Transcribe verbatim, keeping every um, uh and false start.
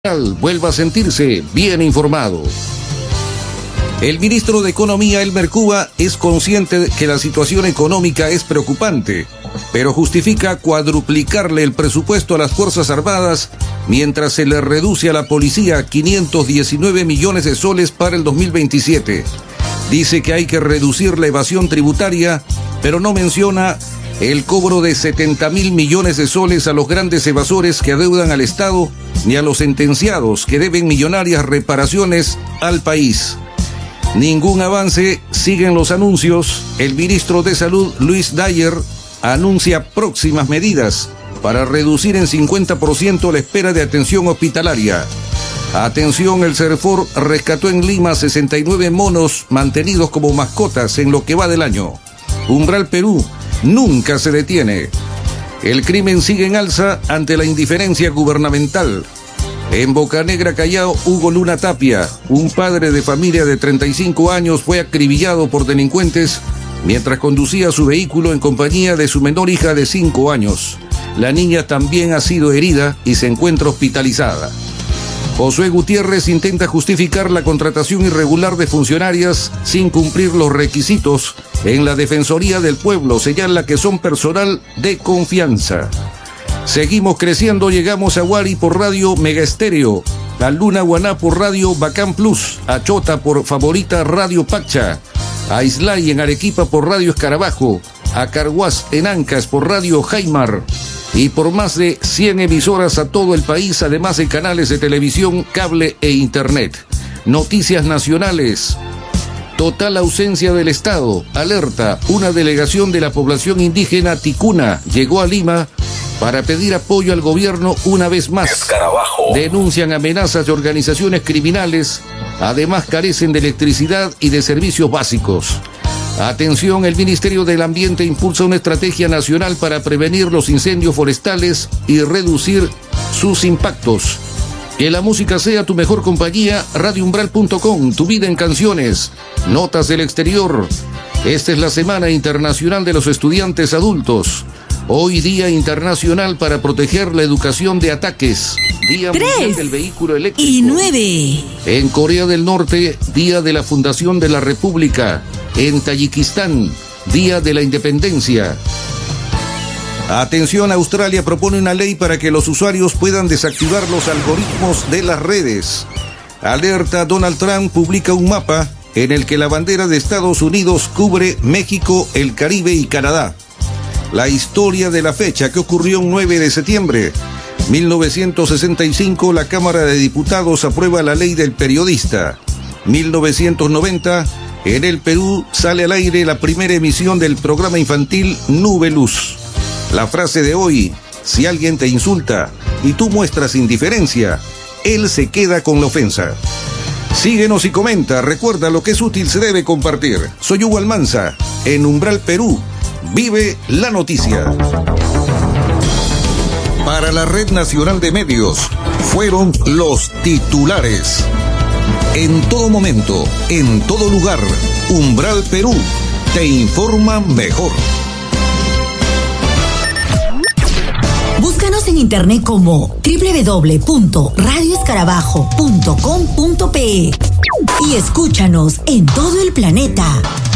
Vuelva a sentirse bien informado. El ministro de Economía, Elmer Cuba, es consciente de que la situación económica es preocupante, pero justifica cuadruplicarle el presupuesto a las Fuerzas Armadas mientras se le reduce a la policía quinientos diecinueve millones de soles para el dos mil veintisiete. Dice que hay que reducir la evasión tributaria, pero no menciona el cobro de setenta mil millones de soles a los grandes evasores que adeudan al Estado, ni a los sentenciados que deben millonarias reparaciones al país. Ningún avance, siguen los anuncios. El ministro de Salud, Luis Dyer, anuncia próximas medidas para reducir en cincuenta por ciento la espera de atención hospitalaria. Atención, el Cerfor rescató en Lima sesenta y nueve monos mantenidos como mascotas en lo que va del año. Umbral Perú nunca se detiene. El crimen sigue en alza ante la indiferencia gubernamental. En Bocanegra, Callao, Hugo Luna Tapia, un padre de familia de treinta y cinco años, fue acribillado por delincuentes mientras conducía su vehículo en compañía de su menor hija de cinco años. La niña también ha sido herida y se encuentra hospitalizada. Josué Gutiérrez intenta justificar la contratación irregular de funcionarias sin cumplir los requisitos en la Defensoría del Pueblo. Señala que son personal de confianza. Seguimos creciendo, llegamos a Huari por Radio Mega Estéreo, a Luna Guaná por Radio Bacán Plus, a Chota por Favorita Radio Pacha, a Islay en Arequipa por Radio Escarabajo, a Carhuaz en Ancas por Radio Jaimar, y por más de cien emisoras a todo el país, además de canales de televisión, cable e internet. Noticias nacionales. Total ausencia del Estado. Alerta, una delegación de la población indígena ticuna llegó a Lima para pedir apoyo al gobierno una vez más. Escarabajo. Denuncian amenazas de organizaciones criminales. Además carecen de electricidad y de servicios básicos. Atención, el Ministerio del Ambiente impulsa una estrategia nacional para prevenir los incendios forestales y reducir sus impactos. Que la música sea tu mejor compañía. radio umbral punto com, tu vida en canciones. Notas del exterior. Esta es la Semana Internacional de los Estudiantes Adultos. Hoy Día Internacional para proteger la educación de ataques. Día Mundial del Vehículo Eléctrico. Y nueve. En Corea del Norte, Día de la Fundación de la República. En Tayikistán, Día de la Independencia. Atención, Australia propone una ley para que los usuarios puedan desactivar los algoritmos de las redes. Alerta, Donald Trump publica un mapa en el que la bandera de Estados Unidos cubre México, el Caribe y Canadá. La historia de la fecha, que ocurrió un nueve de septiembre. mil novecientos sesenta y cinco, la Cámara de Diputados aprueba la ley del periodista. mil novecientos noventa, en el Perú sale al aire la primera emisión del programa infantil Nube Luz. La frase de hoy: si alguien te insulta y tú muestras indiferencia, él se queda con la ofensa. Síguenos y comenta. Recuerda, lo que es útil se debe compartir. Soy Hugo Almanza, en Umbral Perú. Vive la noticia. Para la Red Nacional de Medios, fueron los titulares. En todo momento, en todo lugar, Umbral Perú te informa mejor. Búscanos en internet como doble u doble u doble u punto radio escarabajo punto com punto pe y escúchanos en todo el planeta.